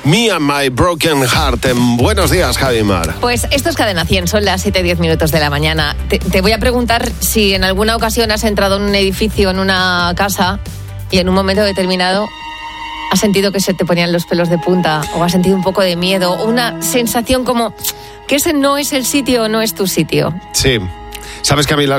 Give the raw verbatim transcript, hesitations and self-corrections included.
Me and My Broken Heart. En Buenos días, Javi Mar. Pues esto es Cadena cien, son las siete y diez minutos de la mañana. Te, te voy a preguntar si en alguna ocasión has entrado en un edificio, en una casa, y en un momento determinado has sentido que se te ponían los pelos de punta, o has sentido un poco de miedo, o una sensación como que ese no es el sitio o no es tu sitio. Sí. Sabes que a mí las